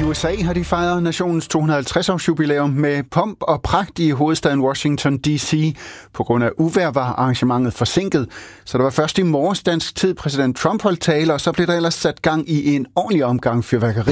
USA har de fejret nationens 250-års jubilæum med pomp og pragt i hovedstaden Washington D.C. På grund af uvejr var arrangementet forsinket, så det var først i morges dansk tid præsident Trump holdt tale, og så blev der ellers sat gang i en ordentlig omgang fyrværkeri.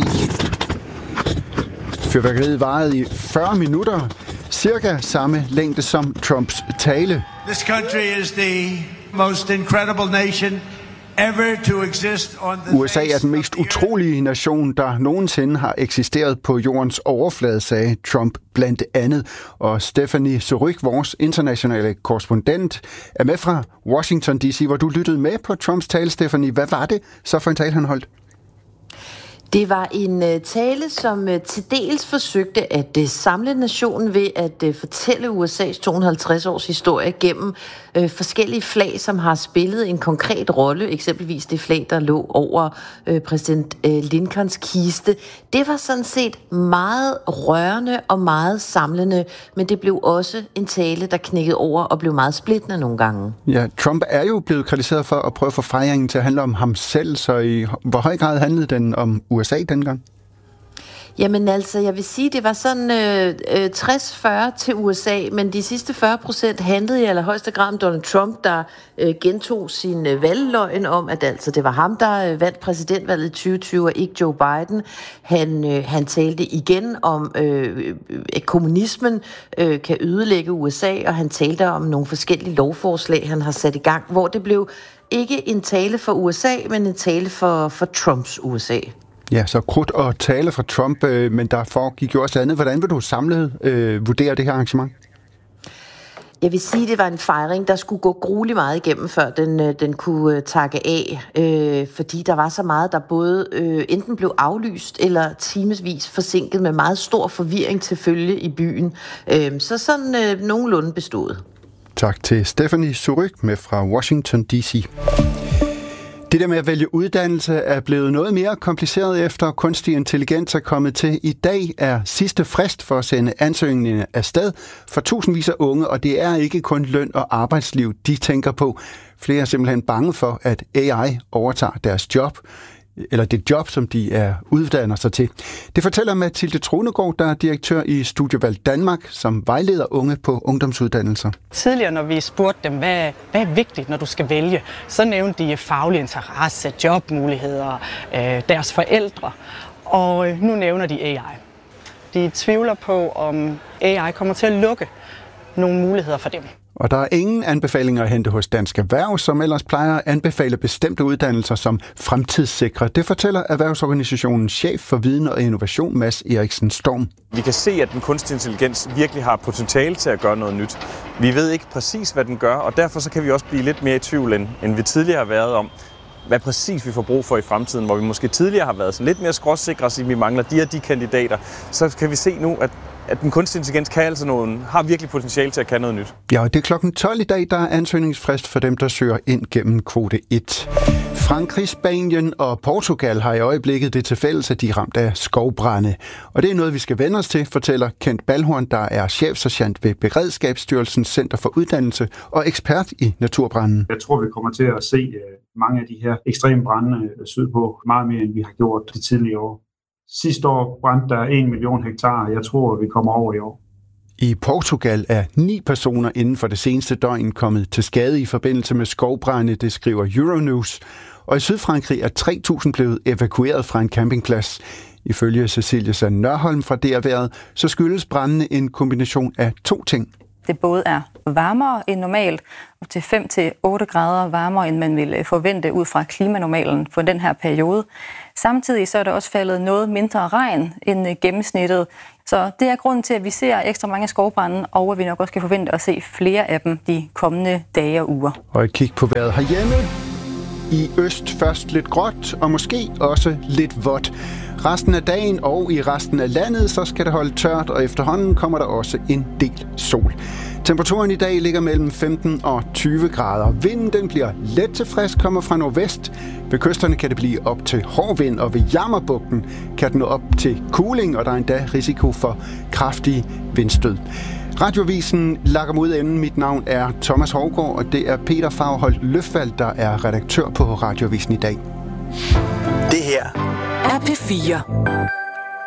Fyrværkeriet varede i 40 minutter, cirka samme længde som Trumps tale. This country is the most incredible nation ever to exist on the USA er den mest utrolige nation, der nogensinde har eksisteret på jordens overflade, sagde Trump blandt andet. Og Stephanie Suryk, vores internationale korrespondent, er med fra Washington D.C., hvor du lyttede med på Trumps tale, Stephanie. Hvad var det så for en tale, han holdt? Det var en tale, som til dels forsøgte at samle nationen ved at fortælle USA's 250 års historie gennem forskellige flag, som har spillet en konkret rolle. Eksempelvis det flag, der lå over præsident Lincolns kiste. Det var sådan set meget rørende og meget samlende, men det blev også en tale, der knækkede over og blev meget splittende nogle gange. Ja, Trump er jo blevet kritiseret for at prøve at få fejringen til at handle om ham selv, så i hvor høj grad handlede den om USA dengang? Jamen altså, jeg vil sige, det var sådan 60-40 til USA, men de sidste 40% handlede i allerhøjeste grad om Donald Trump, der gentog sin valgløgn om, at altså det var ham, der vandt præsidentvalget i 2020, og ikke Joe Biden. Han talte igen om, at kommunismen kan ødelægge USA, og han talte om nogle forskellige lovforslag, han har sat i gang, hvor det blev ikke en tale for USA, men en tale for Trumps USA. Ja, så krudt og tale fra Trump, men der foregik jo også andet. Hvordan vil du samlet vurdere det her arrangement? Jeg vil sige, at det var en fejring, der skulle gå grueligt meget igennem, før den kunne takke af. Fordi der var så meget, der både enten blev aflyst eller timesvis forsinket med meget stor forvirring til følge i byen. Så sådan nogenlunde bestod. Tak til Stephanie Suryk med fra Washington D.C. Det der med at vælge uddannelse er blevet noget mere kompliceret efter kunstig intelligens er kommet til. I dag er sidste frist for at sende ansøgningen afsted for tusindvis af unge, og det er ikke kun løn og arbejdsliv, de tænker på. Flere er simpelthen bange for, at AI overtager deres job, eller det job, som de er uddanner sig til. Det fortæller Mathilde Trunegård, der er direktør i Studievalg Danmark, som vejleder unge på ungdomsuddannelser. Tidligere, når vi spurgte dem, hvad er vigtigt, når du skal vælge, så nævnte de faglig interesse, jobmuligheder, deres forældre, og nu nævner de AI. De tvivler på, om AI kommer til at lukke nogle muligheder for dem. Og der er ingen anbefalinger at hente hos Dansk Erhverv, som ellers plejer at anbefale bestemte uddannelser som fremtidssikre. Det fortæller Erhvervsorganisationens chef for viden og innovation, Mads Eriksen Storm. Vi kan se, at den kunstige intelligens virkelig har potentiale til at gøre noget nyt. Vi ved ikke præcis, hvad den gør, og derfor så kan vi også blive lidt mere i tvivl, end vi tidligere har været om, hvad præcis vi får brug for i fremtiden, hvor vi måske tidligere har været lidt mere skråsikre, så vi mangler de kandidater. Så kan vi se nu, at den kunstige intelligens har virkelig potentiale til at kan noget nyt. Ja, og det er klokken 12 i dag, der er ansøgningsfrist for dem, der søger ind gennem kvote 1. Frankrig, Spanien og Portugal har i øjeblikket det til fælles, at de er ramt af skovbrande. Og det er noget, vi skal vende os til, fortæller Kent Balhorn, der er chefsergent ved Beredskabsstyrelsens Center for Uddannelse og ekspert i naturbranden. Jeg tror, vi kommer til at se mange af de her ekstreme brande sydpå meget mere, end vi har gjort de tidligere år. Sidste år brændte der 1 million hektar. Jeg tror, vi kommer over i år. I Portugal er 9 personer inden for det seneste døgn kommet til skade i forbindelse med skovbrande, det skriver Euronews. Og i Sydfrankrig er 3.000 blevet evakueret fra en campingplads. Ifølge Cecilie Sand Nørholm fra DR-været, så skyldes brandene en kombination af 2 ting. Det både er varmere end normalt, op til 5-8 grader varmere, end man ville forvente ud fra klimanormalen for den her periode. Samtidig så er der også faldet noget mindre regn end gennemsnittet. Så det er grunden til, at vi ser ekstra mange skovbrande, og at vi nok også kan forvente at se flere af dem de kommende dage og uger. Og et kig på vejret herhjemme. I øst først lidt gråt, og måske også lidt vådt. Resten af dagen og i resten af landet, så skal det holde tørt, og efterhånden kommer der også en del sol. Temperaturen i dag ligger mellem 15 og 20 grader. Vinden den bliver let til frisk, kommer fra nordvest. Ved kysterne kan det blive op til hård vind, og ved Jammerbugten kan den nå op til kuling, og der er endda risiko for kraftige vindstød. Radioavisen lakker mod enden. Mit navn er Thomas Hovgaard, og det er Peter Fagholdt Løfvald, der er redaktør på Radioavisen i dag. Det her er P4.